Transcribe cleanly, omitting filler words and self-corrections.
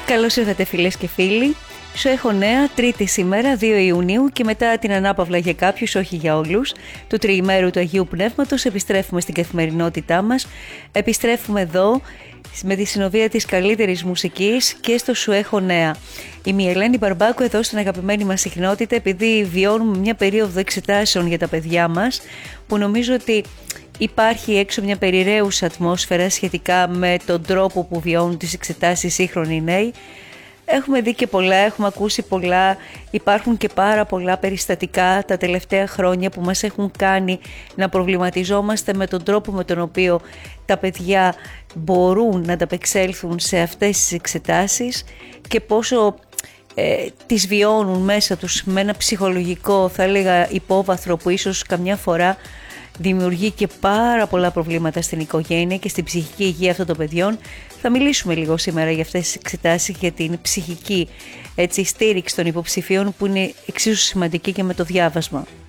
Καλώς ήρθατε φίλες και φίλοι. Σου έχω νέα, τρίτη σήμερα, 2 Ιουνίου και μετά την ανάπαυλα για κάποιους, όχι για όλους, του τριημέρου του Αγίου Πνεύματος, επιστρέφουμε στην καθημερινότητά μας. Επιστρέφουμε εδώ με τη συνοδεία της καλύτερης μουσικής και στο Σου έχω νέα. Είμαι η Ελένη Μπαρμπάκου εδώ στην αγαπημένη μας συχνότητα, επειδή βιώνουμε μια περίοδο εξετάσεων για τα παιδιά μας, που νομίζω ότι υπάρχει έξω μια περιραίουσα ατμόσφαιρα σχετικά με τον τρόπο που βιώνουν τις εξετάσεις σύγχρονοι νέοι. Έχουμε δει και πολλά, έχουμε ακούσει πολλά, υπάρχουν και πάρα πολλά περιστατικά τα τελευταία χρόνια που μας έχουν κάνει να προβληματιζόμαστε με τον τρόπο με τον οποίο τα παιδιά μπορούν να ανταπεξέλθουν σε αυτές τις εξετάσεις και πόσο τις βιώνουν μέσα τους με ένα ψυχολογικό, θα έλεγα, υπόβαθρο που ίσως καμιά φορά δημιουργεί και πάρα πολλά προβλήματα στην οικογένεια και στην ψυχική υγεία αυτών των παιδιών. Θα μιλήσουμε λίγο σήμερα για αυτές τις εξετάσεις, για την ψυχική στήριξη των υποψηφίων που είναι εξίσου σημαντική και με το διάβασμα.